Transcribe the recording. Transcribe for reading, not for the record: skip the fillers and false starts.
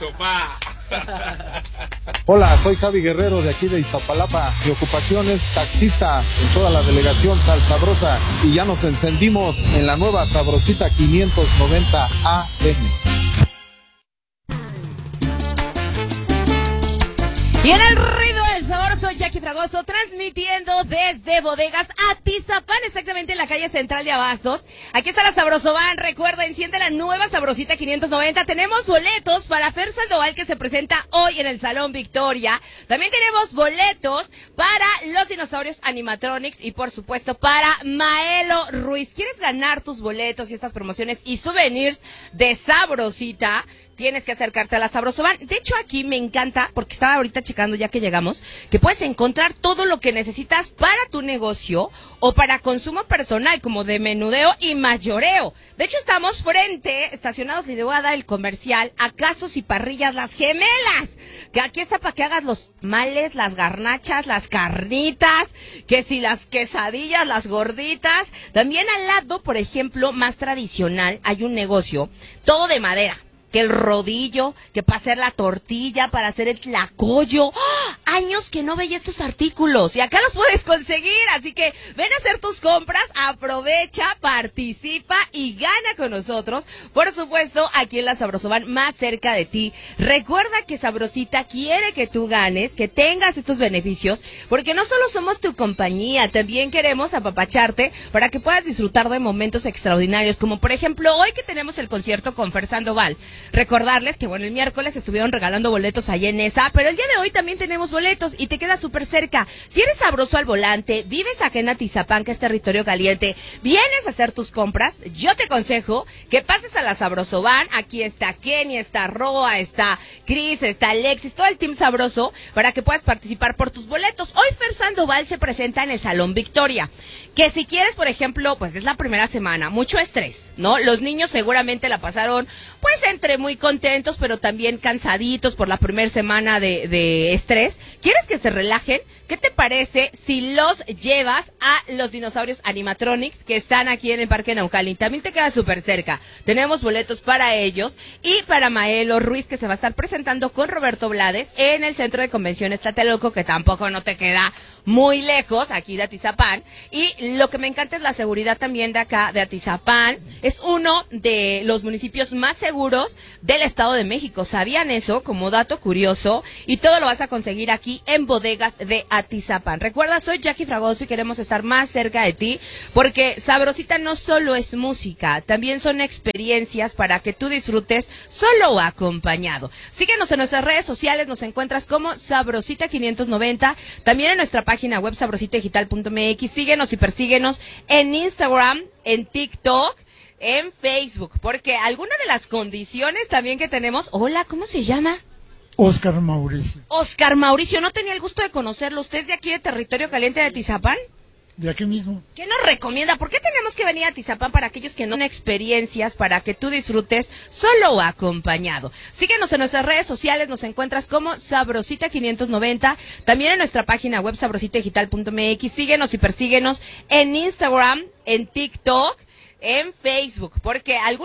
papá. Hola, soy Javi Guerrero de aquí de Iztapalapa. Mi ocupación es taxista en toda la delegación Sal Sabrosa y ya nos encendimos en la nueva Sabrosita 590 AM. Y en el ruido del sabor soy Jackie Fragoso, transmitiendo desde Bodegas Atizapán, exactamente en la calle central de Abastos. Aquí está la Sabroso Van, recuerda, enciende la nueva Sabrosita 590. Tenemos boletos para Fer Sandoval, que se presenta hoy en el Salón Victoria. También tenemos boletos para los dinosaurios animatronics y por supuesto para Maelo Ruiz. ¿Quieres ganar tus boletos y estas promociones y souvenirs de Sabrosita? Tienes que acercarte a la Sabroso Van. De hecho, aquí me encanta, porque estaba ahorita checando ya que llegamos, que puedes encontrar todo lo que necesitas para tu negocio o para consumo personal, como de menudeo y mayoreo. De hecho, estamos estacionados, y le voy a dar el comercial, a Casos y Parrillas Las Gemelas, que aquí está para que hagas los males, las garnachas, las carnitas, que si las quesadillas, las gorditas. También al lado, por ejemplo, más tradicional, hay un negocio, todo de madera. Que el rodillo, que para hacer la tortilla, para hacer el tlacoyo. ¡Oh! Años que no veía estos artículos y acá los puedes conseguir, así que ven a hacer tus compras, aprovecha, participa y gana con nosotros, por supuesto, aquí en la Sabroso Van, más cerca de ti. Recuerda que Sabrosita quiere que tú ganes, que tengas estos beneficios, porque no solo somos tu compañía, también queremos apapacharte para que puedas disfrutar de momentos extraordinarios, como por ejemplo hoy que tenemos el concierto con Fer Sandoval. Recordarles que, bueno, el miércoles estuvieron regalando boletos allá en esa, pero el día de hoy también tenemos boletos y te queda súper cerca. Si eres sabroso al volante, vives acá en Atizapán, que es territorio caliente, vienes a hacer tus compras, yo te aconsejo que pases a la Sabroso Van. Aquí está Kenny, está Roa, está Cris, está Alexis, todo el team sabroso, para que puedas participar por tus boletos. Hoy Fer Sandoval se presenta en el Salón Victoria, que si quieres, por ejemplo, pues es la primera semana, mucho estrés, ¿no? Los niños seguramente la pasaron, pues entre muy contentos, pero también cansaditos por la primera semana de estrés. ¿Quieres que se relajen? ¿Qué te parece si los llevas a los dinosaurios animatronics que están aquí en el Parque Naucalin? También te queda súper cerca. Tenemos boletos para ellos y para Maelo Ruiz, que se va a estar presentando con Roberto Blades en el Centro de Convenciones Tlatelolco, que tampoco no te queda muy lejos, aquí de Atizapán. Y lo que me encanta es la seguridad también de acá, de Atizapán. Es uno de los municipios más seguros del Estado de México. ¿Sabían eso? Como dato curioso. Y todo lo vas a conseguir aquí en Bodegas de Atizapán. Recuerda, soy Jackie Fragoso y queremos estar más cerca de ti, porque Sabrosita no solo es música, también son experiencias para que tú disfrutes solo o acompañado. Síguenos en nuestras redes sociales, nos encuentras como Sabrosita 590, también en nuestra página web sabrositadigital.mx. Síguenos y persíguenos en Instagram, en TikTok, en Facebook, porque alguna de las condiciones también que tenemos. Hola, ¿cómo se llama? Oscar Mauricio. Oscar Mauricio, no tenía el gusto de conocerlo. ¿Usted es de aquí de Territorio Caliente de Atizapán? De aquí mismo. ¿Qué nos recomienda? ¿Por qué tenemos que venir a Atizapán para aquellos que no tienen experiencias, para que tú disfrutes solo o acompañado? Síguenos en nuestras redes sociales, nos encuentras como Sabrosita 590, también en nuestra página web sabrositadigital.mx. Síguenos y persíguenos en Instagram, en TikTok, en Facebook, porque alguna